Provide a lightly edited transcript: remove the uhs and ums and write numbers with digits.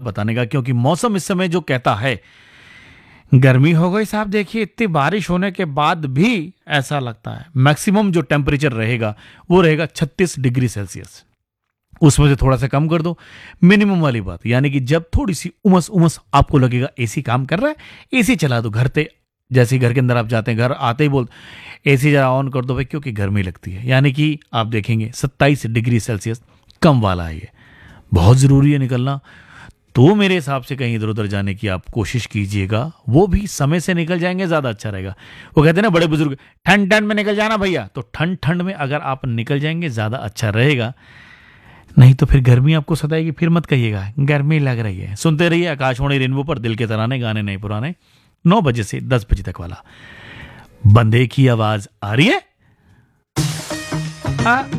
बताने का, क्योंकि मौसम इस समय जो कहता है गर्मी हो गई साहब। देखिए इतनी बारिश होने के बाद भी ऐसा लगता है मैक्सिमम जो टेम्परेचर रहेगा वो रहेगा 36 डिग्री सेल्सियस। उसमें से थोड़ा सा कम कर दो मिनिमम वाली बात, यानी कि जब थोड़ी सी उमस उमस आपको लगेगा एसी काम कर रहा है, एसी चला दो। घर पे जैसे ही घर के अंदर आप जाते हैं, घर आते ही बोल एसी जरा ऑन कर दो भाई, क्योंकि गर्मी लगती है। यानी कि आप देखेंगे 27 डिग्री सेल्सियस कम वाला है ये। बहुत ज़रूरी है निकलना। तो मेरे हिसाब से कहीं इधर उधर जाने की आप कोशिश कीजिएगा, वो भी समय से निकल जाएंगे ज़्यादा अच्छा रहेगा। वो कहते हैं ना बड़े बुजुर्ग, ठंड ठंड में निकल जाना भैया, तो ठंड ठंड में अगर आप निकल जाएंगे ज़्यादा अच्छा रहेगा। नहीं तो फिर गर्मी आपको सताएगी, फिर मत कहिएगा गर्मी लग रही है। सुनते रहिए आकाशवाणी रेनबो पर दिल के तराने, गाने नए पुराने, 9 बजे से 10 बजे तक वाला। बंदे की आवाज आ रही है।